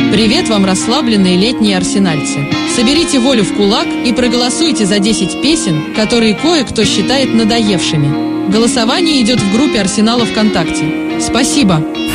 Привет вам, расслабленные летние арсенальцы. Соберите волю в кулак и проголосуйте за 10 песен, которые кое-кто считает надоевшими. Голосование идет в группе Арсенала ВКонтакте. Спасибо!